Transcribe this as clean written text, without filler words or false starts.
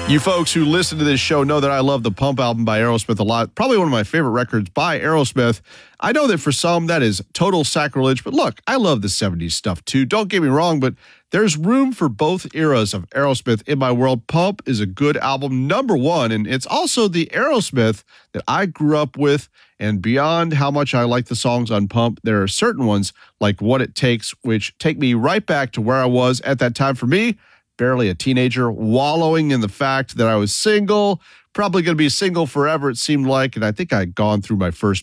You folks who listen to this show know that I love the Pump album by Aerosmith a lot. Probably one of my favorite records by Aerosmith. I know that for some that is total sacrilege, but look, I love the 70s stuff too. Don't get me wrong, but there's room for both eras of Aerosmith in my world. Pump is a good album, number one, and it's also the Aerosmith that I grew up with. And beyond how much I like the songs on Pump, there are certain ones like What It Takes, which take me right back to where I was at that time. For me, barely a teenager, wallowing in the fact that I was single, probably going to be single forever, it seemed like. And I think I'd gone through my first